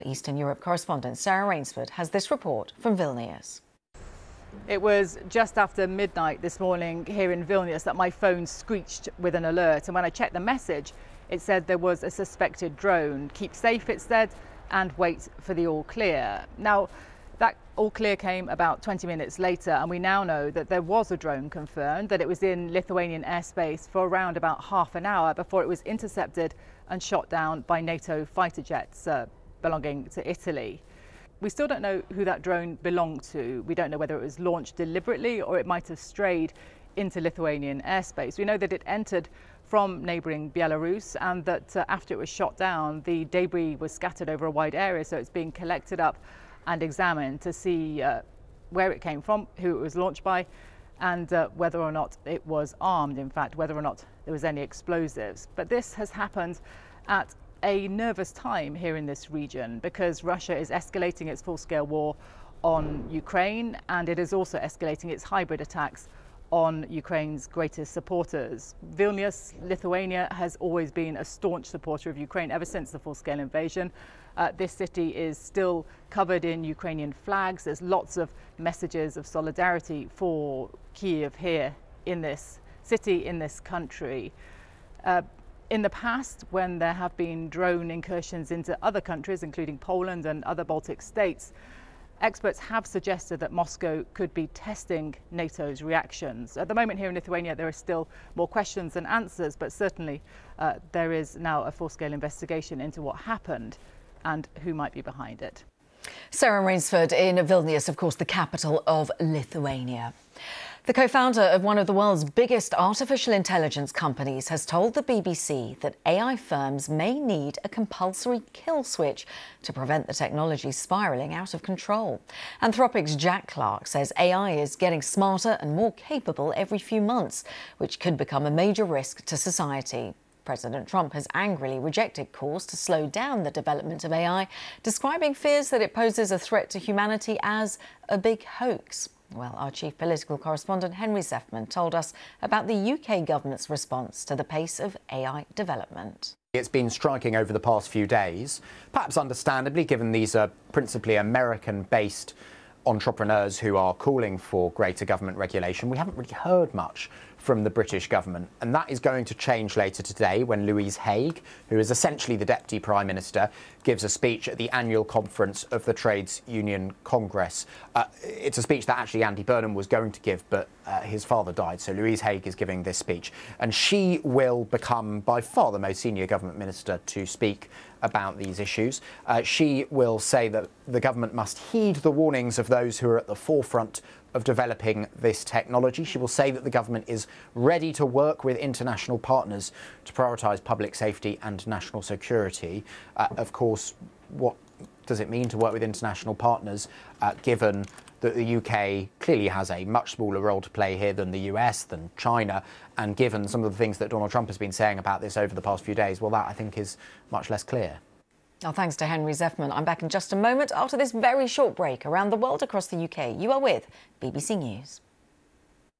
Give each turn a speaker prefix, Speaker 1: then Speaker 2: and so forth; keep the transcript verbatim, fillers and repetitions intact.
Speaker 1: Eastern Europe correspondent Sarah Rainsford has this report from Vilnius.
Speaker 2: It was just after midnight this morning here in Vilnius that my phone screeched with an alert, and when I checked the message it said there was a suspected drone. Keep safe, it said, and wait for the all clear. Now that all clear came about twenty minutes later, and we now know that there was a drone confirmed, that it was in Lithuanian airspace for around about half an hour before it was intercepted and shot down by NATO fighter jets uh, belonging to Italy. We still don't know who that drone belonged to. We don't know whether it was launched deliberately or it might have strayed into Lithuanian airspace. We know that it entered from neighbouring Belarus, and that uh, after it was shot down, the debris was scattered over a wide area, so it's being collected up and examined to see uh, where it came from, who it was launched by, and uh, whether or not it was armed, in fact, whether or not there was any explosives. But this has happened at a nervous time here in this region because Russia is escalating its full-scale war on Ukraine, and it is also escalating its hybrid attacks on Ukraine's greatest supporters. Vilnius, Lithuania, has always been a staunch supporter of Ukraine ever since the full-scale invasion. Uh, this city is still covered in Ukrainian flags. There's lots of messages of solidarity for Kyiv here in this city, in this country. Uh, In the past, when there have been drone incursions into other countries, including Poland and other Baltic states, experts have suggested that Moscow could be testing NATO's reactions. At the moment here in Lithuania, there are still more questions than answers, but certainly uh, there is now a full-scale investigation into what happened and who might be behind it.
Speaker 1: Sarah Rainsford in Vilnius, of course, the capital of Lithuania. The co-founder of one of the world's biggest artificial intelligence companies has told the B B C that A I firms may need a compulsory kill switch to prevent the technology spiralling out of control. Anthropic's Jack Clark says A I is getting smarter and more capable every few months, which could become a major risk to society. President Trump has angrily rejected calls to slow down the development of A I, describing fears that it poses a threat to humanity as a big hoax. Well, our chief political correspondent Henry Zeffman told us about the U K government's response to the pace of A I development.
Speaker 3: It's been striking over the past few days, perhaps understandably, given these are principally American-based entrepreneurs who are calling for greater government regulation. We haven't really heard much from the British government, and that is going to change later today when Louise Haigh, who is essentially the Deputy Prime Minister, gives a speech at the annual conference of the Trades Union Congress. Uh, it's a speech that actually Andy Burnham was going to give, but uh, his father died, so Louise Haigh is giving this speech, and she will become by far the most senior government minister to speak about these issues. Uh, she will say that the government must heed the warnings of those who are at the forefront of developing this technology. She will say that the government is ready to work with international partners to prioritise public safety and national security. Uh, of course, what does it mean to work with international partners, uh, given that the U K clearly has a much smaller role to play here than the U S, than China, and given some of the things that Donald Trump has been saying about this over the past few days? Well, that, I think, is much less clear.
Speaker 1: Well, thanks to Henry Zeffman. I'm back in just a moment after this very short break around the world across the U K. You are with B B C News.